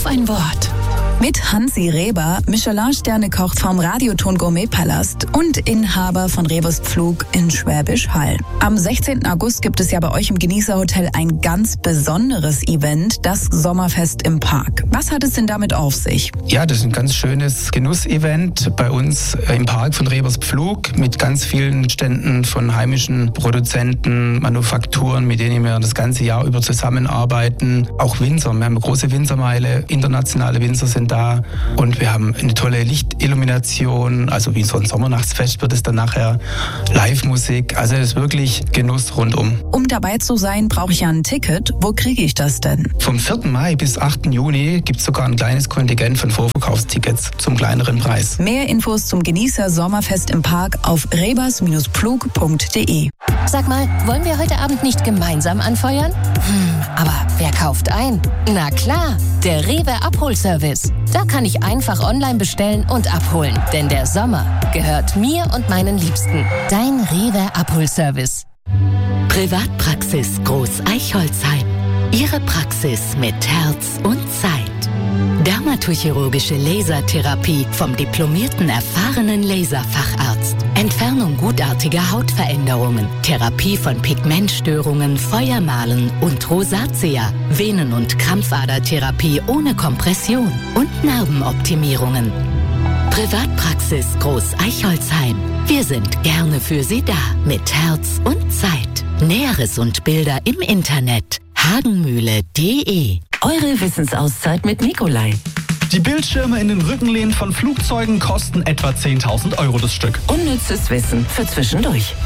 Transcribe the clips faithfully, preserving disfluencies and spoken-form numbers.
Auf ein Wort. Mit Hansi Reber, Michelin-Sterne-Koch vom Radioton Gourmet-Palast und Inhaber von Rebers Pflug in Schwäbisch Hall. Am sechzehnten August gibt es ja bei euch im Genießerhotel ein ganz besonderes Event, das Sommerfest im Park. Was hat es denn damit auf sich? Ja, das ist ein ganz schönes Genussevent bei uns im Park von Rebers Pflug mit ganz vielen Ständen von heimischen Produzenten, Manufakturen, mit denen wir das ganze Jahr über zusammenarbeiten. Auch Winzer, wir haben eine große Winzermeile, internationale Winzer sind da und wir haben eine tolle Lichtillumination, also wie so ein Sommernachtsfest wird es dann nachher, Live-Musik, also es ist wirklich Genuss rundum. Um dabei zu sein, brauche ich ja ein Ticket. Wo kriege ich das denn? Vom vierten Mai bis achten Juni gibt es sogar ein kleines Kontingent von Vorverkaufstickets zum kleineren Preis. Mehr Infos zum Genießer Sommerfest im Park auf rebers Pflug punkt de. Sag mal, wollen wir heute Abend nicht gemeinsam anfeuern? Hm, aber wer kauft ein? Na klar, der Rewe Abholservice. Da kann ich einfach online bestellen und abholen. Denn der Sommer gehört mir und meinen Liebsten. Dein Rewe Abholservice. Privatpraxis Groß Eichholzheim. Ihre Praxis mit Herz und Zeit. Dermatochirurgische Lasertherapie vom diplomierten, erfahrenen Laserfacharzt. Entfernung gutartiger Hautveränderungen. Therapie von Pigmentstörungen, Feuermalen und Rosatia. Venen- und Krampfadertherapie ohne Kompression. Und Narbenoptimierungen. Privatpraxis Groß Eichholzheim. Wir sind gerne für Sie da. Mit Herz und Zeit. Näheres und Bilder im Internet. hagenmühle punkt de. Eure Wissensauszeit mit Nikolai. Die Bildschirme in den Rückenlehnen von Flugzeugen kosten etwa zehntausend Euro das Stück. Unnützes Wissen für zwischendurch.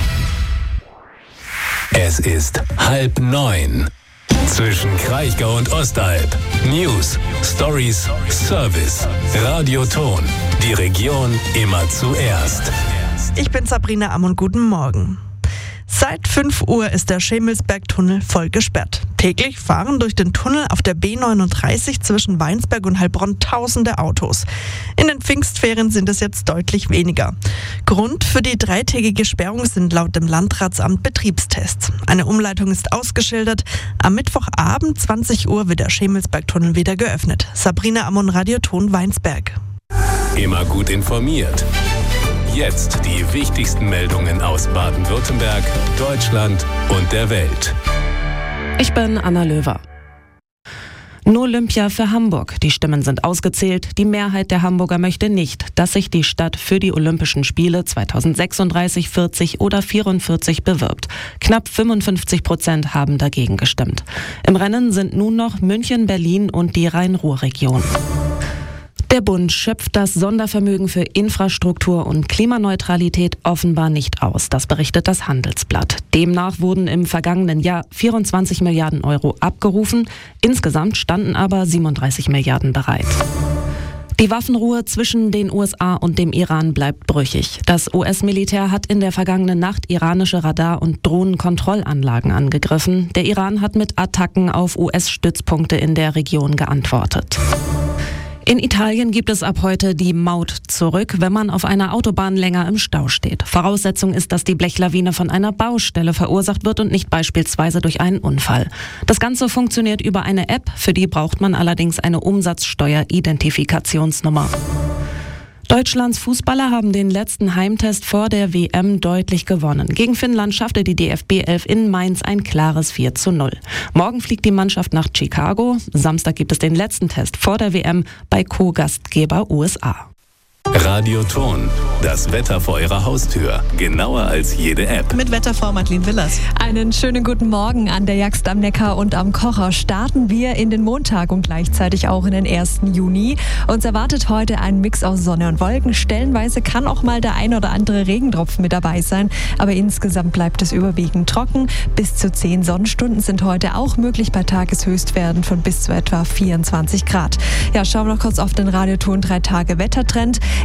Es ist halb neun. Zwischen Kraichgau und Ostalb. News, Stories, Service. Radioton. Die Region immer zuerst. Ich bin Sabrina Ammon, guten Morgen. Seit fünf Uhr ist der Schemelsberg-Tunnel voll gesperrt. Täglich fahren durch den Tunnel auf der B neununddreißig zwischen Weinsberg und Heilbronn tausende Autos. In den Pfingstferien sind es jetzt deutlich weniger. Grund für die dreitägige Sperrung sind laut dem Landratsamt Betriebstests. Eine Umleitung ist ausgeschildert. Am Mittwochabend zwanzig Uhr wird der Schemelsberg-Tunnel wieder geöffnet. Sabrina Ammon, Radioton Weinsberg. Immer gut informiert. Jetzt die wichtigsten Meldungen aus Baden-Württemberg, Deutschland und der Welt. Ich bin Anna Löwer. Nur Olympia für Hamburg. Die Stimmen sind ausgezählt. Die Mehrheit der Hamburger möchte nicht, dass sich die Stadt für die Olympischen Spiele zweitausendsechsunddreißig, vierzig oder vierundvierzig bewirbt. Knapp fünfundfünfzig Prozent haben dagegen gestimmt. Im Rennen sind nun noch München, Berlin und die Rhein-Ruhr-Region. Der Bund schöpft das Sondervermögen für Infrastruktur und Klimaneutralität offenbar nicht aus. Das berichtet das Handelsblatt. Demnach wurden im vergangenen Jahr vierundzwanzig Milliarden Euro abgerufen. Insgesamt standen aber siebenunddreißig Milliarden bereit. Die Waffenruhe zwischen den U S A und dem Iran bleibt brüchig. Das U S-Militär hat in der vergangenen Nacht iranische Radar- und Drohnenkontrollanlagen angegriffen. Der Iran hat mit Attacken auf U S-Stützpunkte in der Region geantwortet. In Italien gibt es ab heute die Maut zurück, wenn man auf einer Autobahn länger im Stau steht. Voraussetzung ist, dass die Blechlawine von einer Baustelle verursacht wird und nicht beispielsweise durch einen Unfall. Das Ganze funktioniert über eine App, für die braucht man allerdings eine Umsatzsteuer-Identifikationsnummer. Deutschlands Fußballer haben den letzten Heimtest vor der W M deutlich gewonnen. Gegen Finnland schaffte die D F B elf in Mainz ein klares vier zu null. Morgen fliegt die Mannschaft nach Chicago. Samstag gibt es den letzten Test vor der W M bei Co-Gastgeber U S A. Radioton, das Wetter vor Ihrer Haustür. Genauer als jede App. Mit Wetterfrau Madeleine Willers. Einen schönen guten Morgen an der Jagst am Neckar und am Kocher. Starten wir in den Montag und gleichzeitig auch in den ersten Juni. Uns erwartet heute ein Mix aus Sonne und Wolken. Stellenweise kann auch mal der ein oder andere Regentropfen mit dabei sein. Aber insgesamt bleibt es überwiegend trocken. Bis zu zehn Sonnenstunden sind heute auch möglich bei Tageshöchstwerten von bis zu etwa vierundzwanzig Grad. Ja, schauen wir noch kurz auf den Radioton drei Tage Wettertrend.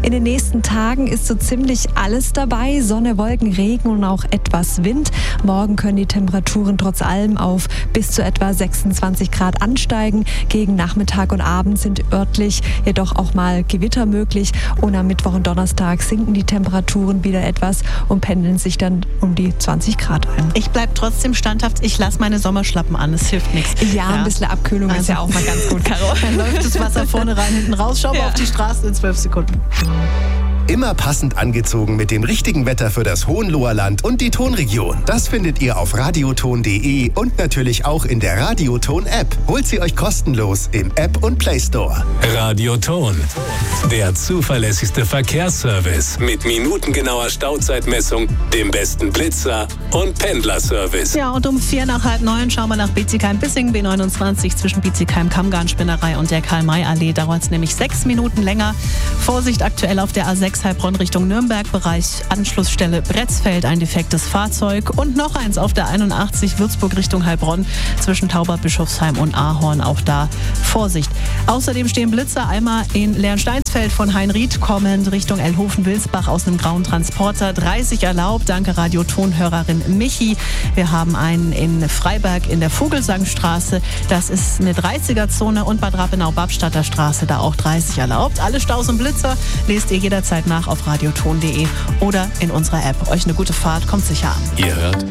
In den nächsten Tagen ist so ziemlich alles dabei. Sonne, Wolken, Regen und auch etwas Wind. Morgen können die Temperaturen trotz allem auf bis zu etwa sechsundzwanzig Grad ansteigen. Gegen Nachmittag und Abend sind örtlich jedoch auch mal Gewitter möglich. Und am Mittwoch und Donnerstag sinken die Temperaturen wieder etwas und pendeln sich dann um die zwanzig Grad ein. Ich bleibe trotzdem standhaft. Ich lasse meine Sommerschlappen an. Es hilft nichts. Ja, ja, ein bisschen Abkühlung also. ist ja auch mal ganz gut, Caro. Dann läuft das Wasser vorne rein, hinten raus. Schau mal ja. auf die Straße in zwölf Sekunden. Immer passend angezogen mit dem richtigen Wetter für das Hohenloher Land und die Tonregion. Das findet ihr auf radioton punkt de und natürlich auch in der Radioton-App. Holt sie euch kostenlos im App und Play Store. Radioton, der zuverlässigste Verkehrsservice mit minutengenauer Stauzeitmessung, dem besten Blitzer und Pendlerservice. Ja, und um vier nach halb neun schauen wir nach Bietigheim-Bissingen, B neunundzwanzig zwischen Bietigheim-Kammgarnspinnerei und der Karl-May-Allee. Dauert es nämlich sechs Minuten länger. Vorsicht aktuell auf der A sechs Heilbronn Richtung Nürnberg, Bereich Anschlussstelle Bretzfeld, ein defektes Fahrzeug. Und noch eins auf der einundachtzig Würzburg Richtung Heilbronn zwischen Taubert, Bischofsheim und Ahorn. Auch da Vorsicht. Außerdem stehen Blitzer einmal in Lärnsteinsfeld von Heinried kommend Richtung Elhofen-Wilsbach aus einem grauen Transporter. dreißig erlaubt. Danke Radioton-Hörerin Michi. Wir haben einen in Freiberg in der Vogelsangstraße. Das ist eine dreißiger-Zone und Bad Rappenau-Babstadter Straße, da auch dreißig erlaubt. Alle Staus und Blitzer lest ihr jederzeit nach auf radioton punkt de oder in unserer App. Euch eine gute Fahrt, kommt sicher an. Ihr hört